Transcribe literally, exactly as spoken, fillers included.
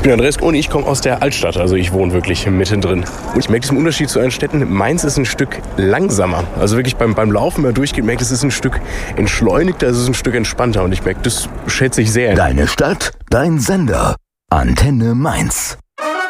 Ich bin Andreas und ich komme aus der Altstadt, also ich wohne wirklich mittendrin. Und ich merke diesen Unterschied zu anderen Städten. Mainz ist ein Stück langsamer. Also wirklich beim, beim Laufen, wenn man durchgeht, merkt, es ist ein Stück entschleunigter, es ist ein Stück entspannter. Und ich merke, das schätze ich sehr. Deine Stadt, dein Sender. Antenne Mainz.